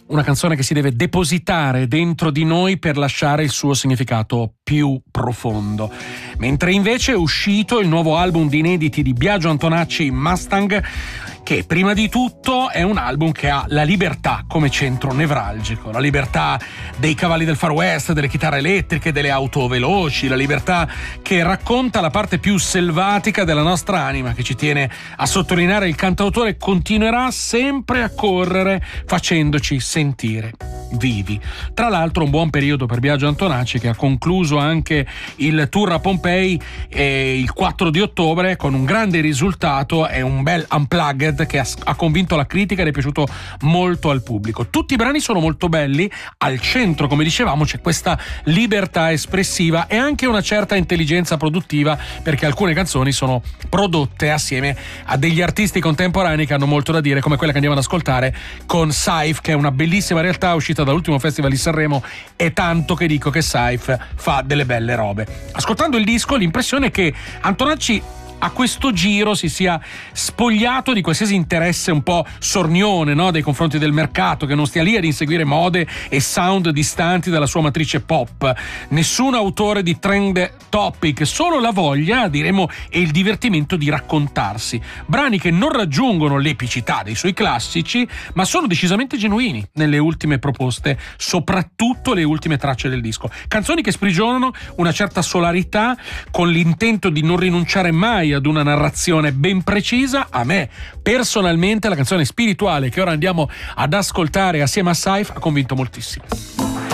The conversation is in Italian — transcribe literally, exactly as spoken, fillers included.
una canzone che si deve depositare dentro di noi per lasciare il suo significato più profondo. Mentre invece è uscito il nuovo album di inediti di Biagio Antonacci, Mustang, che prima di tutto è un album che ha la libertà come centro nevralgico, la libertà dei cavalli del Far West, delle chitarre elettriche, delle auto veloci, la libertà che racconta la parte più selvatica della nostra anima, che ci tiene a sottolineare il cantautore continuerà sempre a correre facendoci sentire vivi. Tra l'altro un buon periodo per Biagio Antonacci, che ha concluso anche il tour a Pompei eh, il quattro di ottobre con un grande risultato e un bel unplugged che ha, ha convinto la critica ed è piaciuto molto al pubblico. Tutti i brani sono molto belli, al centro, come dicevamo, c'è questa libertà espressiva e anche una certa intelligenza produttiva, perché alcune canzoni sono prodotte assieme a degli artisti contemporanei che hanno molto da dire, come quella che andiamo ad ascoltare con Saif, che è una bellissima realtà uscita dall'ultimo festival di Sanremo, e tanto che dico che Saif fa delle belle robe. Ascoltando il disco l'impressione è che Antonacci a questo giro si sia spogliato di qualsiasi interesse un po' sornione, no, nei confronti del mercato, che non stia lì ad inseguire mode e sound distanti dalla sua matrice pop. Nessun autore di trend topic, solo la voglia, diremo, e il divertimento di raccontarsi. Brani che non raggiungono l'epicità dei suoi classici, ma sono decisamente genuini nelle ultime proposte, soprattutto le ultime tracce del disco. Canzoni che sprigionano una certa solarità, con l'intento di non rinunciare mai ad una narrazione ben precisa. A me personalmente la canzone spirituale che ora andiamo ad ascoltare assieme a Saif ha convinto moltissimo.